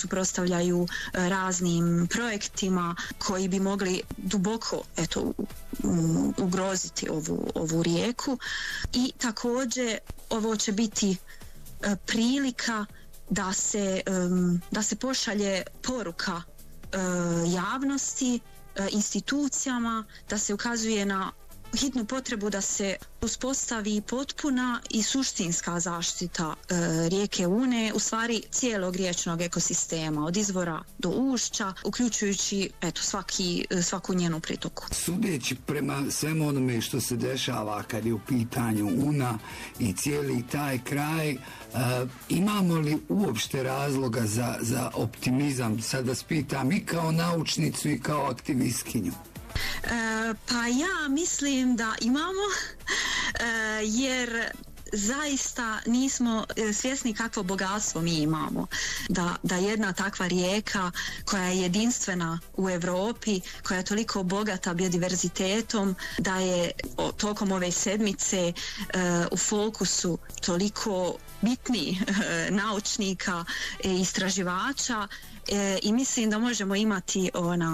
suprotstavljaju raznim projektima koji bi mogli duboko ugroziti ovu rijeku. I također ovo će biti prilika da se pošalje poruka javnosti, institucijama, da se ukazuje na hitnu potrebu da se uspostavi potpuna i suštinska zaštita rijeke Une, u stvari cijelog riječnog ekosistema, od izvora do ušća, uključujući svaku njenu pritoku. Sudeći prema svemu onome što se dešava kad je u pitanju Una i cijeli taj kraj, imamo li uopšte razloga za optimizam? Sad vas pitam i kao naučnicu i kao aktivistkinju. Pa ja mislim da imamo, jer zaista nismo svjesni kakvo bogatstvo mi imamo. Da jedna takva rijeka koja je jedinstvena u Europi, koja je toliko bogata biodiverzitetom, da je tokom ove sedmice u fokusu toliko bitnih naučnika i istraživača, i mislim da možemo imati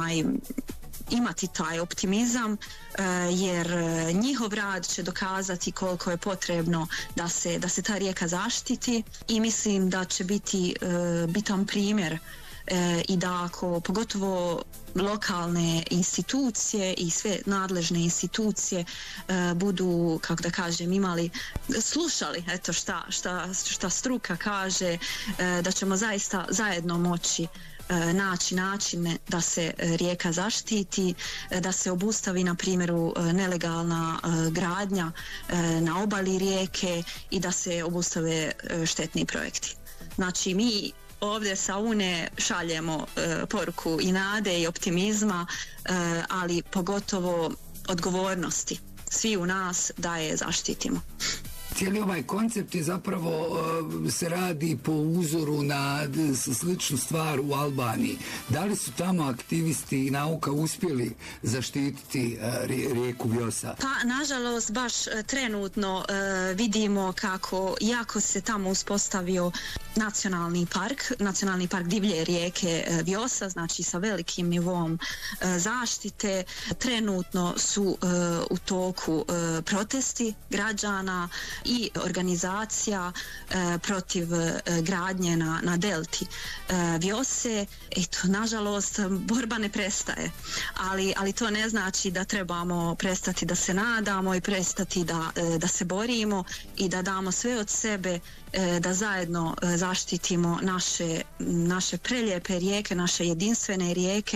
taj optimizam, jer njihov rad će dokazati koliko je potrebno da se ta rijeka zaštiti, i mislim da će biti bitan primjer i da ako pogotovo lokalne institucije i sve nadležne institucije budu, kako da kažem, slušali šta struka kaže, da ćemo zaista zajedno moći naći načine da se rijeka zaštiti, da se obustavi na primjeru nelegalna gradnja na obali rijeke i da se obustave štetni projekti. Znači mi ovdje sa Une šaljemo poruku i nade i optimizma, ali pogotovo odgovornosti svi u nas da je zaštitimo. Cijeli ovaj koncept je zapravo se radi po uzoru na sličnu stvar u Albaniji. Da li su tamo aktivisti i nauka uspjeli zaštititi rijeku Vjosa? Pa, nažalost, baš trenutno vidimo kako, iako se tamo uspostavio nacionalni park divlje rijeke Vjosa, znači sa velikim nivom zaštite, trenutno su u toku protesti građana i organizacija protiv gradnje na delti Vjose. Eto, nažalost, borba ne prestaje, ali to ne znači da trebamo prestati da se nadamo i prestati da se borimo i da damo sve od sebe da zajedno zaštitimo naše prelijepe rijeke, naše jedinstvene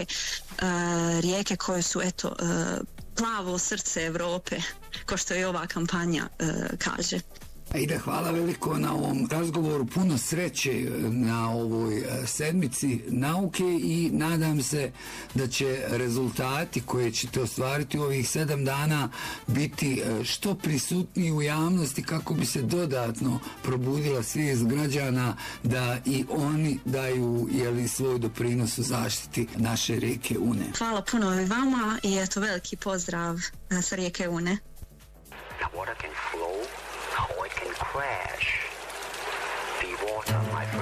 rijeke koje su plavo srce Europe, kao što je ova kampanja kaže. Aida, hvala veliko na ovom razgovoru, puno sreće na ovoj sedmici nauke i nadam se da će rezultati koje ćete ostvariti u ovih 7 dana biti što prisutniji u javnosti kako bi se dodatno probudila svijest građana da i oni daju svoj doprinos u zaštiti naše rijeke Une. Hvala puno i vama i eto veliki pozdrav sa rijeke Une. Water can flow or it can crash. The water, my friend.